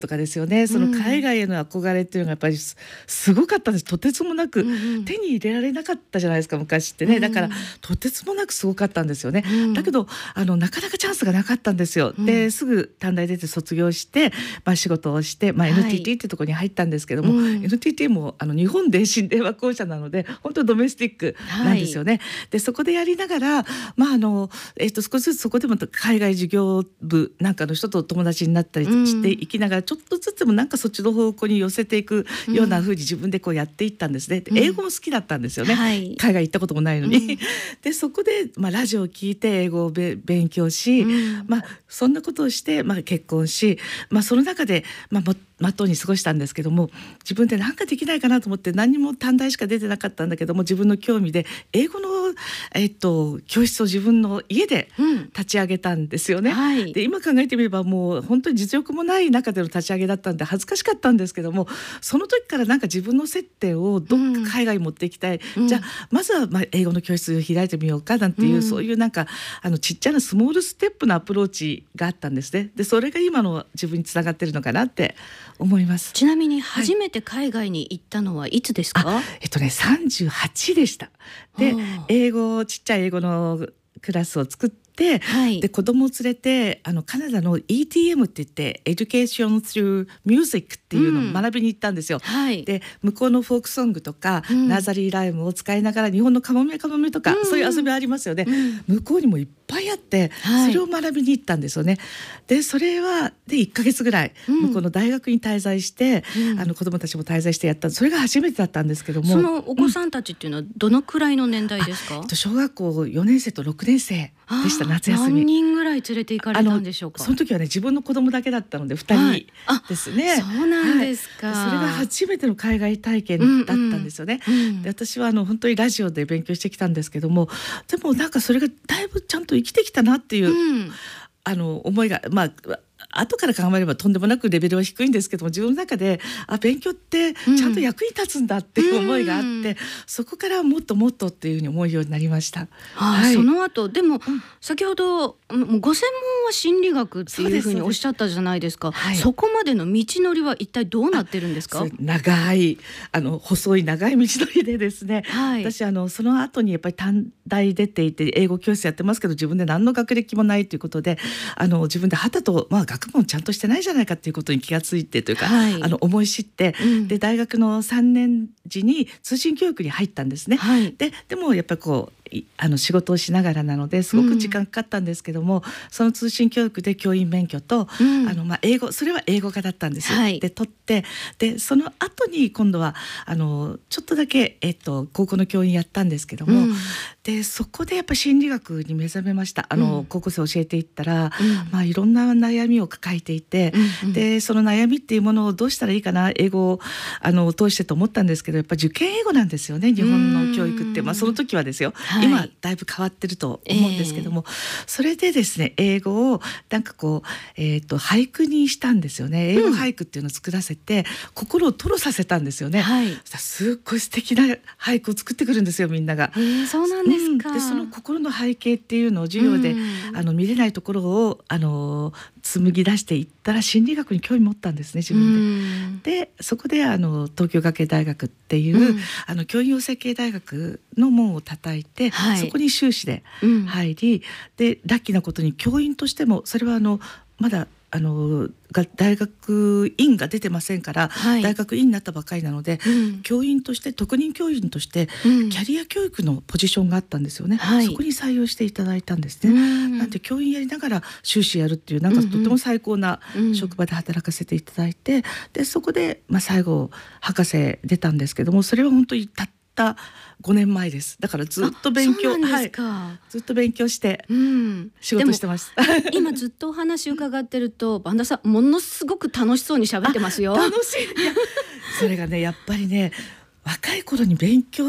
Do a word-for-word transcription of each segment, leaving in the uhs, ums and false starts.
とかですよね。その海外への憧れっていうのがやっぱり す, すごかったんです。とてつもなく、うんうん、手に入れられなかったじゃないですか昔ってね。だからとてつもなくすごかったんですよね、うん、だけどあのなかなかチャンスがなかったんですよ、うん、ですぐ短大出て卒業して、まあ、仕事をして、まあ、エヌティーティー ってところに入ったんですけども、はい、エヌティーティー もあの日本電信電話公社なので本当にドメスティックなんですよね、はい、でそこでやりながら、まああのえー、と少しずつそこでも海外事業部なんかの人と友達になったりしていきながら、うん、ちょっとずつもなんかそっちの方向に寄せていくような風に自分でこうやっていったんですね、うん、英語も好きだったんですよね、はい、海外行ったこともないのに、うん、でそこで、まあ、ラジオを聞いて英語をべ勉強し、うん、まあ、そんなことをして、まあ、結婚し、まあ、その中で、まあ、まっとうに過ごしたんですけども、自分で何かできないかなと思って何も短大しか出てなかったんだけども、自分の興味で英語の、えっと、教室を自分の家で立ち上げたんですよね、うん、はい、で今考えてみればもう本当に実力もない中での立ち上げだったんで恥ずかしかったんですけども、その時からなんか自分の接点をどっか海外に持っていきたい、うん、じゃあまずはまあ英語の教室を開いてみようかなんていう、うん、そういうなんかあのちっちゃなスモールステップのアプローチがあったんですね。でそれが今の自分につながってるのかなって思います。 ちなみに初めて海外に行ったのはいつですか？ はい、えっとねさんじゅうはちでした。で英語ちっちゃい英語のクラスを作って、はい、で子供を連れてあのカナダの イーティーエム って言ってエデュケーション through music っていうのを学びに行ったんですよ、うん、はい、で向こうのフォークソングとか、うん、ナーザリーライムを使いながら日本のカモメカモメとか、うん、そういう遊びありますよね、うん、向こうにもいっぱいあって、はい、それを学びに行ったんですよね。でそれはでいっかげつぐらい向こうの大学に滞在して、うん、あの子供たちも滞在してやった、それが初めてだったんですけども、 そのお子さんたちっていうのはどのくらいの年代ですか？ うん、小学校よねん生とろくねん生でした。夏休み何人ぐらい連れて行かれたんでしょうか？ その時はね自分の子供だけだったのでふたりですね、はい、 そうなんですか、 はい、それが初めての海外体験だったんですよね、うんうん、で私はあの本当にラジオで勉強してきたんですけども、でもなんかそれがだいぶちゃんと生きてきたなっていう、うん、あの思いがまあ後から考えればとんでもなくレベルは低いんですけども、自分の中であ勉強ってちゃんと役に立つんだっていう思いがあって、うん、そこからもっともっとっていうふうに思うようになりました。 はい、その後でも、うん、先ほどご専門は心理学っていうふうにおっしゃったじゃないですか。 そ, です そ, そこまでの道のりは一体どうなってるんですか？ 長いあの細い長い道のりでですね、はい、私あのその後にやっぱり短大出ていて英語教室やってますけど、自分で何の学歴もないということで、あの自分ではたと、まあ、学問ちゃんとしてないじゃないかっていうことに気がついてというか、はい、あの思い知って、うん、で大学のさんねん時に通信教育に入ったんですね、はい、で, でもやっぱりこうあの仕事をしながらなのですごく時間かかったんですけども、うん、その通信教育で教員免許と、うん、あのまあ英語それは英語科だったんですよ、はい、で取ってでその後に今度はあのちょっとだけ、えっと、高校の教員やったんですけども、うん、でそこでやっぱり心理学に目覚めました。あの、うん、高校生教えていったら、うんまあ、いろんな悩みを抱えていて、うんうん、でその悩みっていうものをどうしたらいいかな英語をあの通してと思ったんですけど、やっぱ受験英語なんですよね日本の教育って、まあ、その時はですよ、はい、今だいぶ変わってると思うんですけども、えー、それでですね英語をなんかこう、えー、と俳句にしたんですよね。英語俳句っていうのを作らせて、うん、心を吐露させたんですよね、はい、すっごい素敵な俳句を作ってくるんですよみんなが、 えー、そうなんですか、 うん、でその心の背景っていうのを授業で、うん、あの見れないところをあの紡ぎ出していったら心理学に興味持ったんですね自分で、うん、でそこであの東京学芸大学っていう、うん、あの教員養成系大学の門を叩いて、はい、そこに修士で入り、うん、でラッキーなことに教員としてもそれはあのまだあの大学院が出てませんから、はい、大学院になったばかりなので、うん、教員として特任教員として、うん、キャリア教育のポジションがあったんですよね、はい、そこに採用していただいたんですね、うん、なんで教員やりながら修士やるっていうなんかとても最高な職場で働かせていただいて、うん、でそこで、まあ、最後博士出たんですけども、それは本当にたったごねんまえです。だからずっと勉強、はい、ずっと勉強して、うん、仕事してます。 今ずっとお話伺ってるとバンダさんものすごく楽しそうに喋ってますよ。 楽しい。いやそれがねやっぱりね若い頃に勉強し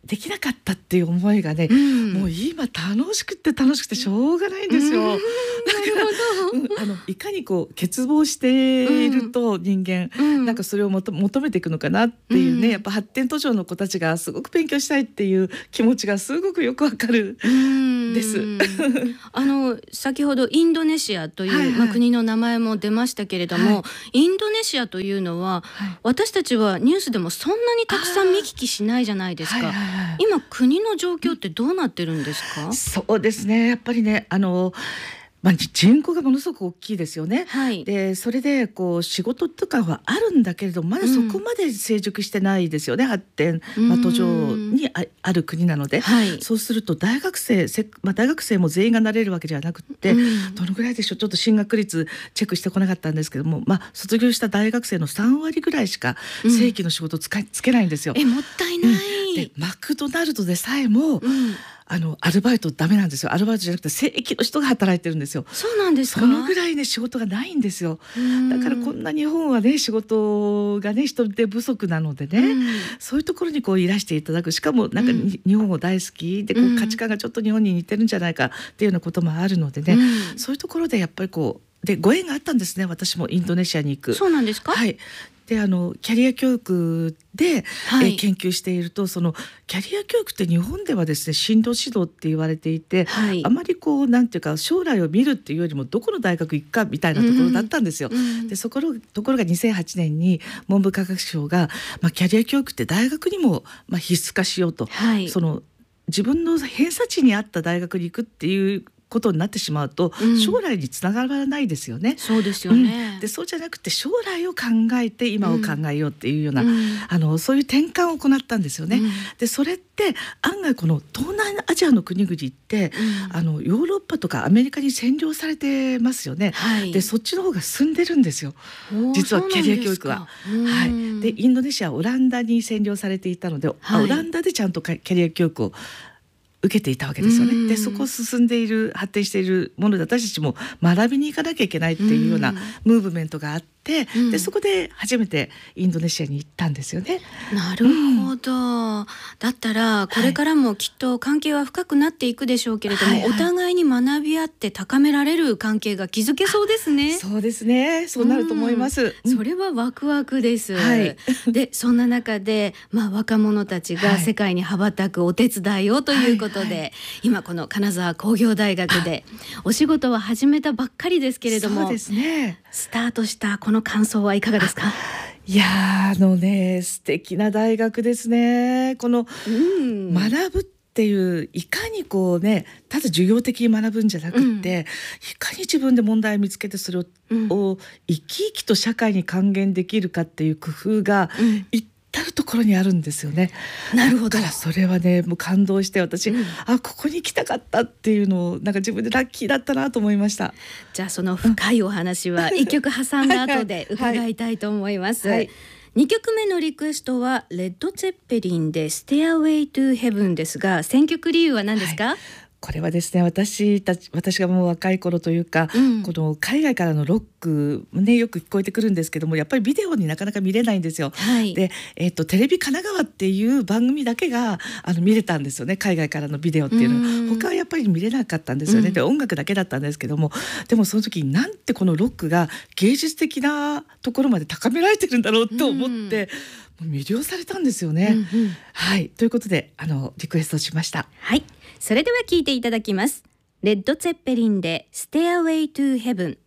できなかったっていう思いがね、 うん、 もう今楽しくて楽しくてしょうがないんですよ。 うん、なるほど、 うん、あのいかにこう欠乏していると人間、 うん、 なんかそれをもと求めていくのかなっていうね、 うん、 やっぱ発展途上の子たちがすごく勉強したいっていう気持ちがすごくよくわかるです。 あの先ほどインドネシアという、はいはい、まあ、国の名前も出ましたけれども、はい、インドネシアというのは、はい、私たちはニュースでもそんなにたくさん見聞きしないじゃないですか。はいはいはい、今国の状況ってどうなってるんですか？ そうですね、やっぱりね、あのまあ、人口がものすごく大きいですよね。はい、でそれでこう仕事とかはあるんだけれどまだそこまで成熟してないですよね、うん、発展、まあ、途上に あ, ある国なので、はい、そうすると大学生、まあ、大学生も全員がなれるわけじゃなくて、うん、どのぐらいでしょう、ちょっと進学率チェックしてこなかったんですけども、まあ、卒業した大学生のさんわりぐらいしか正規の仕事つか、うん、つけないんですよ。 えもったいない、 うん、でマクドナルドでさえも、うん、あのアルバイトダメなんですよ。アルバイトじゃなくて正規の人が働いてるんですよ。 そうなんですか？ そのぐらいね仕事がないんですよ。だからこんな日本はね仕事がね人手不足なのでね、うん、そういうところにこういらしていただく、しかもなんか、うん、日本を大好きでこう価値観がちょっと日本に似てるんじゃないかっていうようなこともあるのでね、うん、そういうところでやっぱりこうでご縁があったんですね。私もインドネシアに行く。 そうなんですか？ はい。であのキャリア教育で、はい、え研究していると、そのキャリア教育って日本ではですね進路指導って言われていて、はい、あまりこうなんていうか将来を見るっていうよりもどこの大学行くかみたいなところだったんですよ。うん、でそこのところがにせんはちねんに文部科学省が、まあ、キャリア教育って大学にも、まあ、必須化しようと、はい、その自分の偏差値に合った大学に行くっていうことになってしまうと、うん、将来につながらないですよね。 そうですよね。 うん、でそうじゃなくて将来を考えて今を考えようっていうような、うん、あのそういう転換を行ったんですよね。うん、でそれって案外この東南アジアの国々って、うん、あのヨーロッパとかアメリカに占領されてますよね。はい、でそっちの方が進んでるんですよ。実はキャリア教育は。はい、でインドネシアオランダに占領されていたので、はい、オランダでちゃんとキャリア教育を受けていたわけですよね。でそこを進んでいる発展しているもので私たちも学びに行かなきゃいけないっていうようなムーブメントがあって、でそこで初めてインドネシアに行ったんですよね。 なるほど、うん、だったらこれからもきっと関係は深くなっていくでしょうけれども、はいはいはい、お互いに学び合って高められる関係が築けそうですね。 そうですね、そうなると思います。 うん、それはワクワクです。はい、でそんな中で、まあ、若者たちが世界に羽ばたくお手伝いをということで、はいはいはい、今この金沢工業大学でお仕事は始めたばっかりですけれども、 そうですね、 スタートしたこの感想はいかがですか？ いやあのね素敵な大学ですね。この、うん、学ぶっていういかにこうねただ授業的に学ぶんじゃなくって、うん、いかに自分で問題を見つけてそれを、うん、を生き生きと社会に還元できるかっていう工夫が、うん、至るところにあるんですよね。 なるほど。 だからそれはねもう感動して私、うん、あここに行きたかったっていうのをなんか自分でラッキーだったなと思いました。 じゃあその深いお話は一曲挟んだ後で伺いたいと思います。はいはいはい、にきょくめのリクエストはレッド・ツェッペリンで Stairway to Heaven ですが、選曲理由は何ですか？はい、 これはですね私たち私がもう若い頃というか、うん、この海外からのロック、ね、よく聞こえてくるんですけどもやっぱりビデオになかなか見れないんですよ。はい、で、えーと、テレビ神奈川っていう番組だけがあの見れたんですよね。海外からのビデオっていうのは他はやっぱり見れなかったんですよね。うん、で音楽だけだったんですけども、でもその時になんてこのロックが芸術的なところまで高められてるんだろうと思って、うん、もう魅了されたんですよね。うんうん、はい、ということであのリクエストしました。 はい、それでは聴いていただきます。レッド・ツェッペリンで Stairway to Heaven。